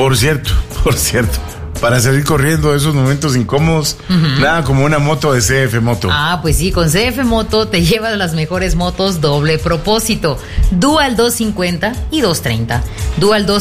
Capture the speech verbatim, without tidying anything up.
Por cierto, por cierto, para salir corriendo de esos momentos incómodos, uh-huh. nada como una moto de C F Moto. Ah, pues sí, con C F Moto te llevas las mejores motos doble propósito. Dual doscientos cincuenta y doscientos treinta. Dual